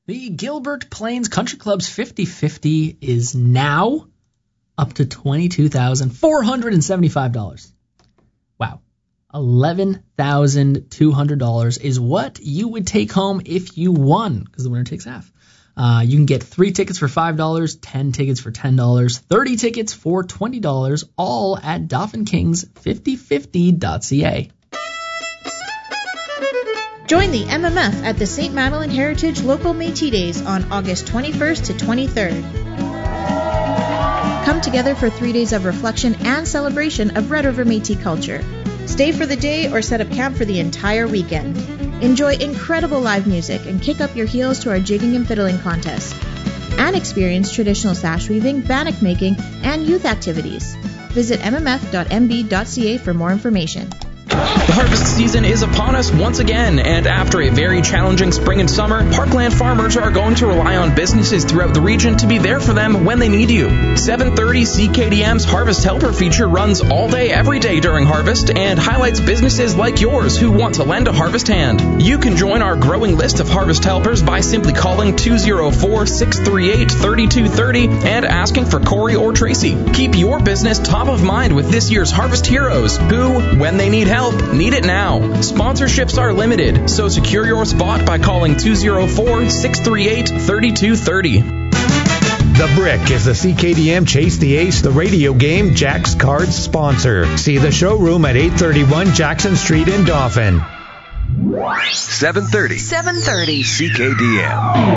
The Gilbert Plains Country Club's 50/50 is now up to $22,475. Wow. $11,200 is what you would take home if you won, because the winner takes half. You can get 3 tickets for $5, 10 tickets for $10, 30 tickets for $20, all at Dauphin Kings 5050.ca. Join the MMF at the St. Madeleine Heritage Local Métis Days on August 21st to 23rd. Come together for 3 days of reflection and celebration of Red River Métis culture. Stay for the day or set up camp for the entire weekend. Enjoy incredible live music and kick up your heels to our jigging and fiddling contest. And experience traditional sash weaving, bannock making, and youth activities. Visit mmf.mb.ca for more information. The harvest season is upon us once again, and after a very challenging spring and summer, Parkland farmers are going to rely on businesses throughout the region to be there for them when they need you. 730 CKDM's Harvest Helper feature runs all day, every day during harvest, and highlights businesses like yours who want to lend a harvest hand. You can join our growing list of Harvest Helpers by simply calling 204-638-3230 and asking for Corey or Tracy. Keep your business top of mind with this year's Harvest Heroes, who, when they need help, need it now. Sponsorships are limited, so secure your spot by calling 204-638-3230. The Brick is the CKDM Chase the Ace, the radio game, Jack's Cards sponsor. See the showroom at 831 Jackson Street in Dauphin. 730 CKDM.